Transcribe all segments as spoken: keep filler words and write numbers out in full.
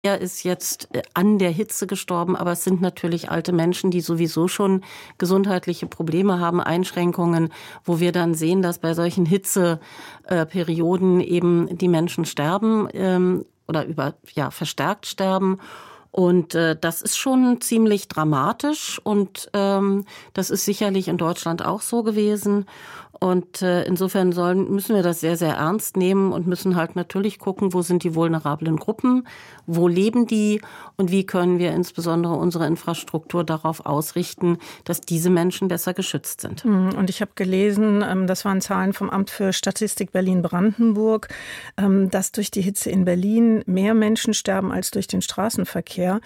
Er ist jetzt an der Hitze gestorben, aber es sind natürlich alte Menschen, die sowieso schon gesundheitliche Probleme haben, Einschränkungen, wo wir dann sehen, dass bei solchen Hitzeperioden eben die Menschen sterben ähm, oder über ja verstärkt sterben. Und äh, das ist schon ziemlich dramatisch und ähm, das ist sicherlich in Deutschland auch so gewesen. Und äh, insofern sollen, müssen wir das sehr, sehr ernst nehmen und müssen halt natürlich gucken, wo sind die vulnerablen Gruppen, wo leben die und wie können wir insbesondere unsere Infrastruktur darauf ausrichten, dass diese Menschen besser geschützt sind. Und ich habe gelesen, das waren Zahlen vom Amt für Statistik Berlin-Brandenburg, dass durch die Hitze in Berlin mehr Menschen sterben als durch den Straßenverkehr.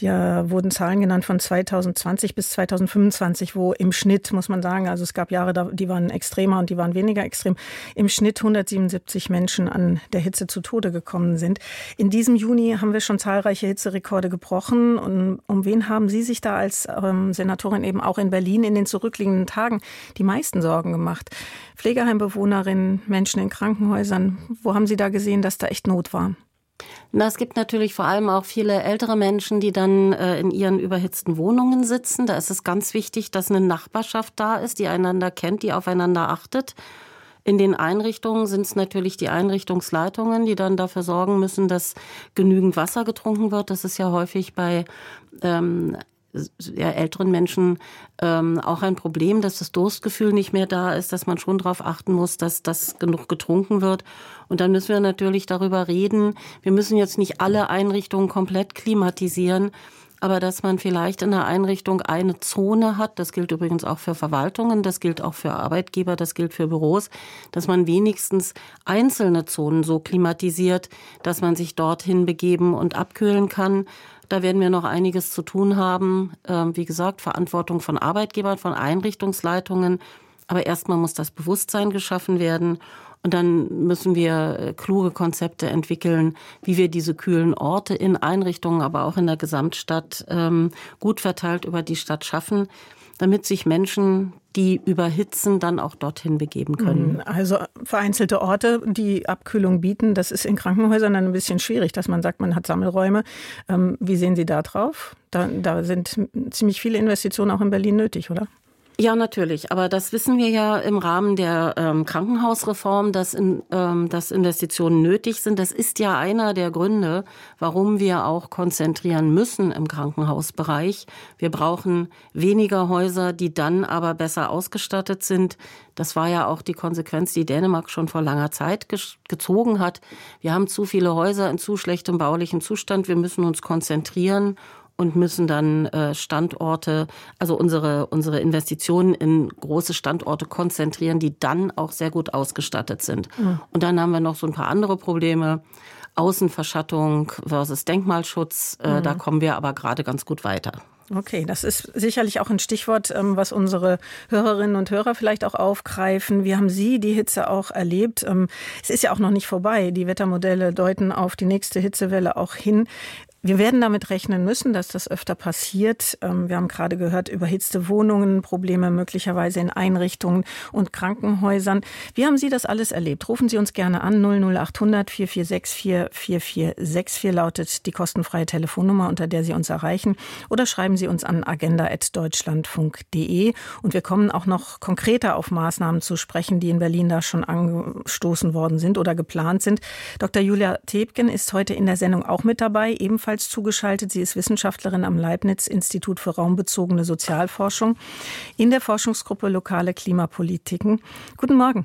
Da wurden Zahlen genannt von zweitausendzwanzig bis zweitausendfünfundzwanzig, wo im Schnitt, muss man sagen, also es gab Jahre, die waren extremer und die waren weniger extrem, im Schnitt hundertsiebenundsiebzig Menschen an der Hitze zu Tode gekommen sind. In diesem Juni haben wir schon zahlreiche Hitzerekorde gebrochen. Und um wen haben Sie sich da als ähm, Senatorin eben auch in Berlin in den zurückliegenden Tagen die meisten Sorgen gemacht? Pflegeheimbewohnerinnen, Menschen in Krankenhäusern, wo haben Sie da gesehen, dass da echt Not war? Na, es gibt natürlich vor allem auch viele ältere Menschen, die dann äh, in ihren überhitzten Wohnungen sitzen. Da ist es ganz wichtig, dass eine Nachbarschaft da ist, die einander kennt, die aufeinander achtet. In den Einrichtungen sind es natürlich die Einrichtungsleitungen, die dann dafür sorgen müssen, dass genügend Wasser getrunken wird. Das ist ja häufig bei ähm, ja, älteren Menschen ähm, auch ein Problem, dass das Durstgefühl nicht mehr da ist, dass man schon darauf achten muss, dass das genug getrunken wird. Und dann müssen wir natürlich darüber reden. Wir müssen jetzt nicht alle Einrichtungen komplett klimatisieren, aber dass man vielleicht in einer Einrichtung eine Zone hat, das gilt übrigens auch für Verwaltungen, das gilt auch für Arbeitgeber, das gilt für Büros, dass man wenigstens einzelne Zonen so klimatisiert, dass man sich dorthin begeben und abkühlen kann. Da werden wir noch einiges zu tun haben. Wie gesagt, Verantwortung von Arbeitgebern, von Einrichtungsleitungen. Aber erstmal muss das Bewusstsein geschaffen werden. Und dann müssen wir kluge Konzepte entwickeln, wie wir diese kühlen Orte in Einrichtungen, aber auch in der Gesamtstadt gut verteilt über die Stadt schaffen, damit sich Menschen, die überhitzen, dann auch dorthin begeben können. Also vereinzelte Orte, die Abkühlung bieten, das ist in Krankenhäusern dann ein bisschen schwierig, dass man sagt, man hat Sammelräume. Wie sehen Sie da drauf? Da, da sind ziemlich viele Investitionen auch in Berlin nötig, oder? Ja, natürlich. Aber das wissen wir ja im Rahmen der ähm, Krankenhausreform, dass, in, ähm, dass Investitionen nötig sind. Das ist ja einer der Gründe, warum wir auch konzentrieren müssen im Krankenhausbereich. Wir brauchen weniger Häuser, die dann aber besser ausgestattet sind. Das war ja auch die Konsequenz, die Dänemark schon vor langer Zeit ge- gezogen hat. Wir haben zu viele Häuser in zu schlechtem baulichen Zustand. Wir müssen uns konzentrieren und müssen dann äh, Standorte, also unsere unsere Investitionen in große Standorte konzentrieren, die dann auch sehr gut ausgestattet sind. Mhm. Und dann haben wir noch so ein paar andere Probleme. Außenverschattung versus Denkmalschutz. Äh, mhm. Da kommen wir aber gerade ganz gut weiter. Okay, das ist sicherlich auch ein Stichwort, was unsere Hörerinnen und Hörer vielleicht auch aufgreifen. Wie haben Sie die Hitze auch erlebt? Es ist ja auch noch nicht vorbei. Die Wettermodelle deuten auf die nächste Hitzewelle auch hin. Wir werden damit rechnen müssen, dass das öfter passiert. Wir haben gerade gehört, überhitzte Wohnungen, Probleme möglicherweise in Einrichtungen und Krankenhäusern. Wie haben Sie das alles erlebt? Rufen Sie uns gerne an. null null acht hundert vier vier sechs vier vier vier sechs vier lautet die kostenfreie Telefonnummer, unter der Sie uns erreichen. Oder schreiben Sie uns an agenda at deutschlandfunk punkt de. Und wir kommen auch noch konkreter auf Maßnahmen zu sprechen, die in Berlin da schon angestoßen worden sind oder geplant sind. Doktor Julia Thebken ist heute in der Sendung auch mit dabei, ebenfalls zugeschaltet. Sie ist Wissenschaftlerin am Leibniz-Institut für raumbezogene Sozialforschung in der Forschungsgruppe Lokale Klimapolitiken. Guten Morgen.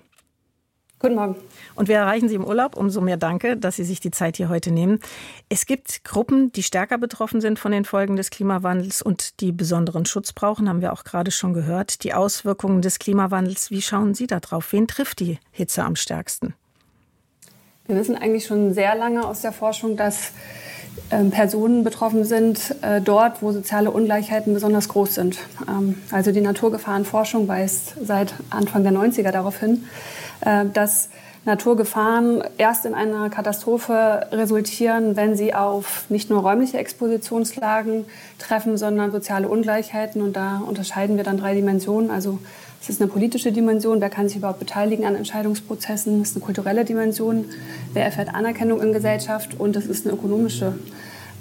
Guten Morgen. Und wir erreichen Sie im Urlaub. Umso mehr danke, dass Sie sich die Zeit hier heute nehmen. Es gibt Gruppen, die stärker betroffen sind von den Folgen des Klimawandels und die besonderen Schutz brauchen, haben wir auch gerade schon gehört. Die Auswirkungen des Klimawandels, wie schauen Sie da drauf? Wen trifft die Hitze am stärksten? Wir wissen eigentlich schon sehr lange aus der Forschung, dass ähm, Personen betroffen sind, äh, dort, wo soziale Ungleichheiten besonders groß sind. Ähm, also die Naturgefahrenforschung weist seit Anfang der neunziger darauf hin, äh, dass Naturgefahren erst in einer Katastrophe resultieren, wenn sie auf nicht nur räumliche Expositionslagen treffen, sondern soziale Ungleichheiten. Und da unterscheiden wir dann drei Dimensionen. Also es ist eine politische Dimension, wer kann sich überhaupt beteiligen an Entscheidungsprozessen. Es ist eine kulturelle Dimension, wer erfährt Anerkennung in Gesellschaft. Und es ist eine ökonomische